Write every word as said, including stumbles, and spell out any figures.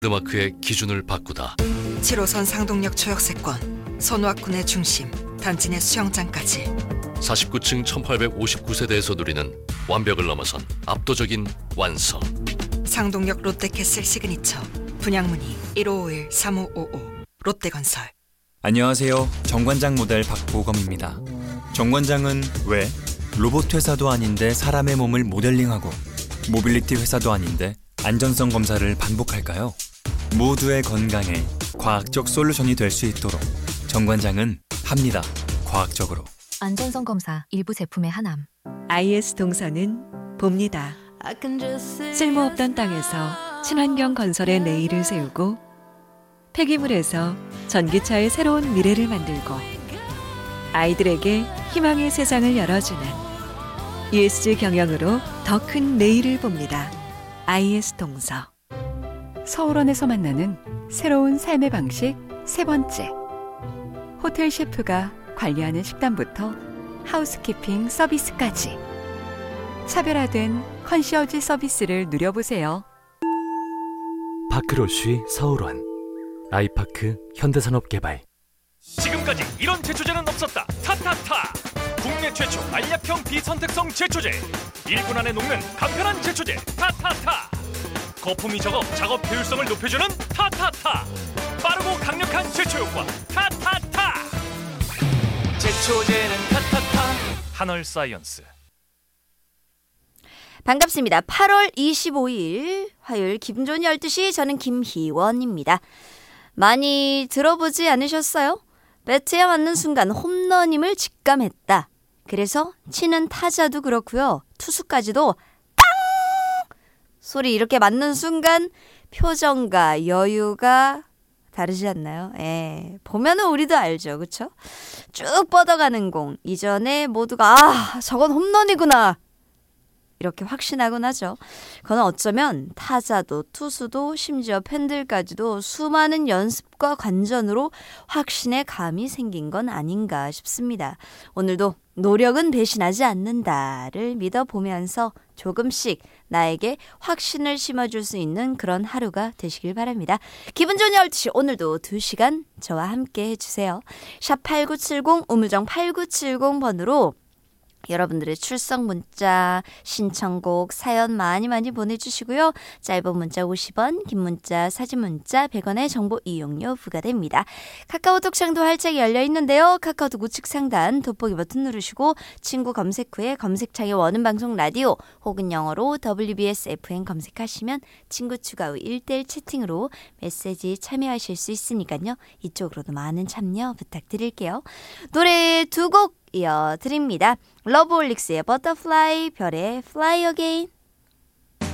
랜드마크의 기준을 바꾸다. 칠 호선 상동역 초역세권, 손왁군의 중심, 단지 내 수영장까지 사십구 층 천팔백오십구 세대에서 누리는 완벽을 넘어선 압도적인 완성. 상동역 롯데캐슬 시그니처, 분양문의 일오오일 삼오오오 롯데건설. 안녕하세요. 정관장 모델 박보검입니다. 정관장은 왜 로봇 회사도 아닌데 사람의 몸을 모델링하고 모빌리티 회사도 아닌데 안전성 검사를 반복할까요? 모두의 건강에 과학적 솔루션이 될 수 있도록 정관장은 합니다. 과학적으로. 안전성 검사 일부 제품의 하남. 아이에스 동서는 봅니다. 쓸모없던 땅에서 친환경 건설의 내일을 세우고 폐기물에서 전기차의 새로운 미래를 만들고 아이들에게 희망의 세상을 열어주는 이에스지 경영으로 더 큰 내일을 봅니다. 아이에스 동서. 서울원에서 만나는 새로운 삶의 방식 세 번째. 호텔 셰프가 관리하는 식단부터 하우스키핑 서비스까지 차별화된 컨시어지 서비스를 누려보세요. 파크로쉬 서울원 아이파크 현대산업개발. 지금까지 이런 제초제는 없었다. 타타타. 국내 최초 알약형 비선택성 제초제. 일 분 안에 녹는 간편한 제초제 타타타. 거품이 적어 작업 효율성을 높여주는 타타타. 빠르고 강력한 제초 효과 타타타. 제초제는 타타타. 한얼사이언스. 반갑습니다. 팔월 이십오일 화요일 기분 좋은 열두 시, 저는 김희원입니다. 많이 들어보지 않으셨어요? 배트에 맞는 순간 홈런임을 직감했다. 그래서 치는 타자도 그렇고요. 투수까지도 땅! 소리 이렇게 맞는 순간 표정과 여유가 다르지 않나요? 예, 보면은 우리도 알죠. 그쵸? 쭉 뻗어가는 공. 이전에 모두가 아, 저건 홈런이구나. 이렇게 확신하곤 하죠. 그건 어쩌면 타자도 투수도 심지어 팬들까지도 수많은 연습과 관전으로 확신의 감이 생긴 건 아닌가 싶습니다. 오늘도 노력은 배신하지 않는다를 믿어보면서 조금씩 나에게 확신을 심어줄 수 있는 그런 하루가 되시길 바랍니다. 기분 좋은 열두 시, 오늘도 두 시간 저와 함께 해주세요. 샵 팔구칠공, 우물정 팔구칠공 번으로 여러분들의 출석 문자, 신청곡, 사연 많이 많이 보내주시고요. 짧은 문자 오십 원, 긴 문자, 사진 문자 백 원의 정보 이용료 부과됩니다. 카카오톡 창도 활짝 열려 있는데요. 카카오톡 우측 상단 돋보기 버튼 누르시고 친구 검색 후에 검색창에 원음 방송 라디오 혹은 영어로 더블유비에스 에프엠 검색하시면 친구 추가 후 일 대일 채팅으로 메시지 참여하실 수 있으니까요. 이쪽으로도 많은 참여 부탁드릴게요. 노래 두 곡 이어드립니다. 러브홀릭스의 버터플라이, 별의 Fly Again.